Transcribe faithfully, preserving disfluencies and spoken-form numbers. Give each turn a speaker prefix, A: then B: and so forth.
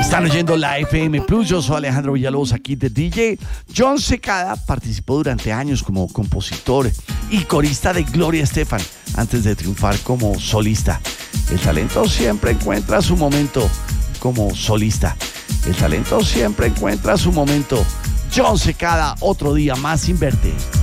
A: Están oyendo la F M Plus, yo soy Alejandro Villalobos, aquí de D J. John Secada participó durante años como compositor y corista de Gloria Estefan antes de triunfar como solista. El talento siempre encuentra su momento como solista. El talento siempre encuentra su momento. John Secada, otro día más sin verte.